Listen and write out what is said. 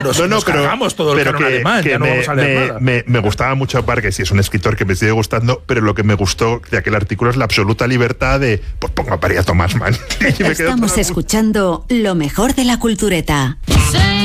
Nos cargamos todo el canon alemán, ya no vamos a leer nada. Me gustaba mucho Borges, y es un escritor que me sigue gustando, pero lo que me gustó de aquel artículo es la absoluta libertad de, pues pongo a parir a Thomas Mann. Estamos escuchando lo mejor de la cultureta.